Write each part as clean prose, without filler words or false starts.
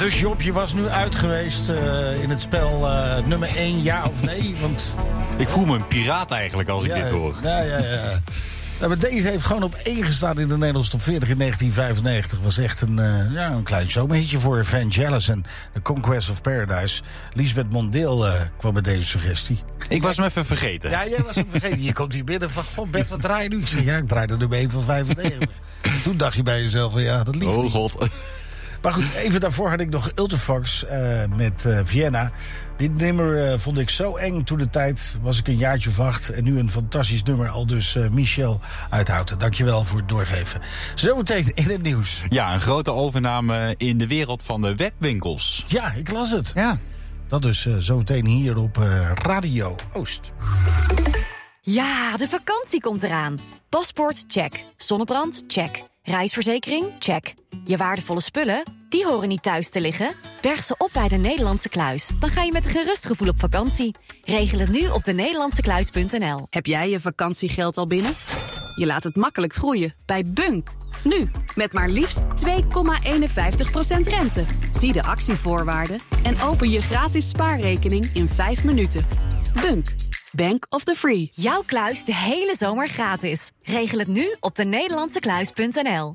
Dus Job, je was nu uit geweest in het spel nummer 1, ja of nee? Want ik voel me een piraat eigenlijk als ik dit hoor. Ja. Maar deze heeft gewoon op 1 gestaan in de Nederlandse top 40 in 1995. Was echt een klein zomerhitje voor Vangelis en The Conquest of Paradise. Lisbeth Mondeel kwam met deze suggestie. Ik was hem even vergeten. Ja, jij was hem vergeten. Je komt hier binnen van, goh, Bert, wat draai je nu? Ik zeg, ja, ik draai er nummer 1 van 95. Toen dacht je bij jezelf van, ja, dat ligt Oh hier. god. Maar goed, even daarvoor had ik nog Ultrafox met Vienna. Dit nummer vond ik zo eng toen de tijd. Was ik een jaartje of 8. En nu een fantastisch nummer. Al dus Michel Uithouten. Dankjewel voor het doorgeven. Zometeen in het nieuws. Ja, een grote overname in de wereld van de webwinkels. Ja, ik las het. Ja. Dat dus zometeen hier op Radio Oost. Ja, de vakantie komt eraan. Paspoort, check. Zonnebrand, check. Reisverzekering, check. Je waardevolle spullen, die horen niet thuis te liggen. Berg ze op bij de Nederlandse Kluis. Dan ga je met een gerust gevoel op vakantie. Regel het nu op denederlandsekluis.nl. Heb jij je vakantiegeld al binnen? Je laat het makkelijk groeien bij Bunk. Nu, met maar liefst 2,51% rente. Zie de actievoorwaarden en open je gratis spaarrekening in 5 minuten. Bunk. Bank of the Free. Jouw kluis de hele zomer gratis. Regel het nu op denederlandsekluis.nl.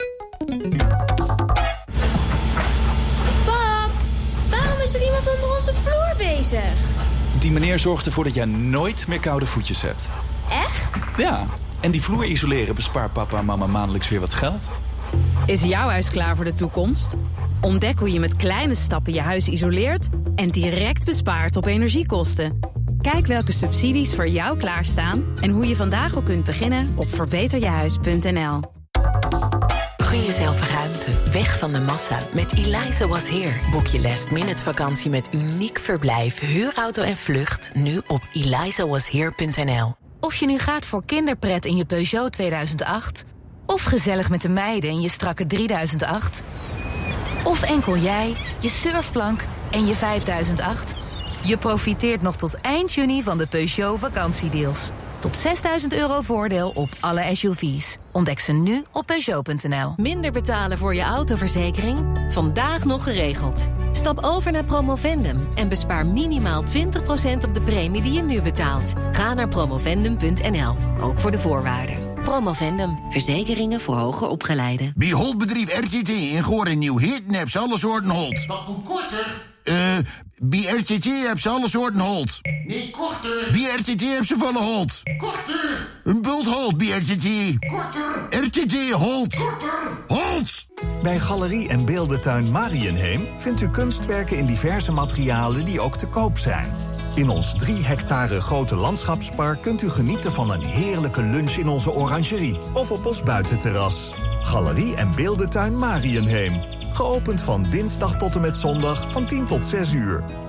Pap, waarom is er iemand onder onze vloer bezig? Die meneer zorgt ervoor dat jij nooit meer koude voetjes hebt. Echt? Ja, en die vloer isoleren bespaart papa en mama maandelijks weer wat geld. Is jouw huis klaar voor de toekomst? Ontdek hoe je met kleine stappen je huis isoleert en direct bespaart op energiekosten. Kijk welke subsidies voor jou klaarstaan en hoe je vandaag al kunt beginnen op verbeterjehuis.nl. Gun jezelf ruimte, weg van de massa. Met Eliza Was Here boek je last-minute vakantie met uniek verblijf, huurauto en vlucht nu op elizawashere.nl. Of je nu gaat voor kinderpret in je Peugeot 2008... of gezellig met de meiden in je strakke 3008... of enkel jij, je surfplank en je 5008... je profiteert nog tot eind juni van de Peugeot vakantiedeals. Tot €6.000 voordeel op alle SUV's. Ontdek ze nu op Peugeot.nl. Minder betalen voor je autoverzekering? Vandaag nog geregeld. Stap over naar Promovendum en bespaar minimaal 20% op de premie die je nu betaalt. Ga naar promovendum.nl, ook voor de voorwaarden. Promovendum, verzekeringen voor hoger opgeleiden. Bij Holtbedrijf RTT in Goor en Nieuw-Heerten heb ze alle soorten Holt. Wat moet korter? Bij RTT heb ze alle soorten Holt. Nee, korter. Bij RTT heb ze volle Holt. Korter. Een bult Holt bij RTT. Korter. RTT Holt. Korter. Holt! Bij Galerie en Beeldentuin Marienheem vindt u kunstwerken in diverse materialen die ook te koop zijn. In ons 3 hectare grote landschapspark kunt u genieten van een heerlijke lunch in onze orangerie of op ons buitenterras. Galerie en Beeldentuin Marienheem. Geopend van dinsdag tot en met zondag van 10 tot 6 uur.